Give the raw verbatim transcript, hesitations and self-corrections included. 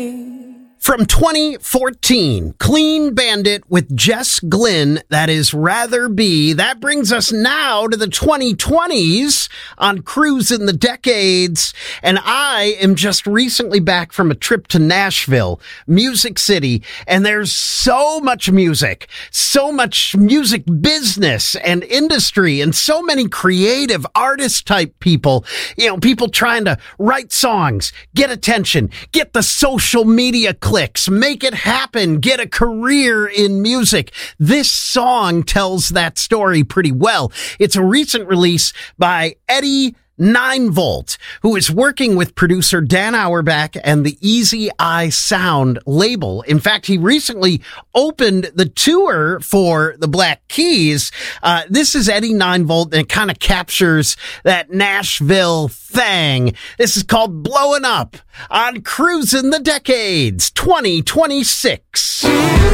From twenty fourteen, Clean Bandit with Jess Glynn, that is Rather Be. That brings us now to the twenty twenties on Cruise in the Decades. And I am just recently back from a trip to Nashville, Music City, and there's so much music, so much music business and industry, and so many creative artist type people, you know, people trying to write songs, get attention, get the social media clicks, make it happen, get a career in music. This song tells that story pretty well. It's a recent release by Eddie nine volt, who is working with producer Dan Auerbach and the Easy Eye Sound label. In fact, he recently opened the tour for the Black Keys. Uh, this is Eddie nine volt, and it kind of captures that Nashville thing. This is called Blowing Up on Cruise in the Decades twenty twenty-six.